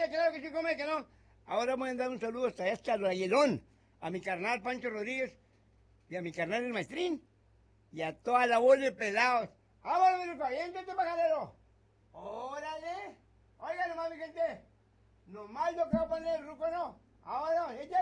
claro que sí, come, que no. Ahora voy a dar un saludo hasta Rayelón, a mi carnal Pancho Rodríguez, y a mi carnal el Maestrín, y a toda la bola de pelados. ¡Vámonos, mi pariente, pajarero! ¡Órale! Oiga nomás, mi gente, nomás lo que va a poner el ruco, ¿no? ¡Vámonos!